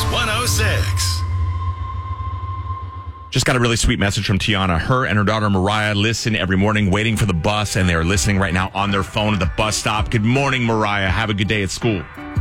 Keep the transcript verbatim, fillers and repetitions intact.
one oh six. Just got a really sweet message from Tiana. Her and her daughter Mariah listen every morning waiting for the bus, and they're listening right now on their phone at the bus stop. Good morning, Mariah. Have a good day at school.